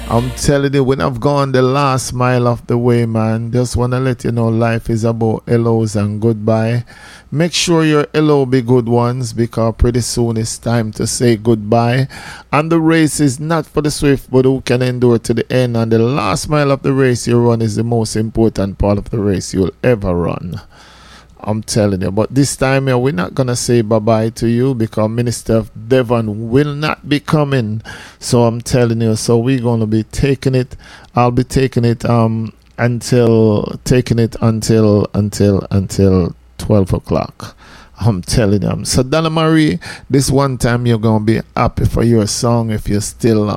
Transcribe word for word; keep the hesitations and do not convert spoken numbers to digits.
I'm telling you, when I've gone the last mile of the way, man, just want to let you know life is about hellos and goodbye. Make sure your hello be good ones, because pretty soon it's time to say goodbye. And the race is not for the swift, but who can endure to the end. And the last mile of the race you run is the most important part of the race you'll ever run. I'm telling you. But this time, yeah, we're not going to say bye-bye to you, because Minister of Devon will not be coming. So I'm telling you. So we're going to be taking it. I'll be taking it um until, taking it until, until, until twelve o'clock. I'm telling them. So Donna Marie, this one time you're going to be happy for your song if you're still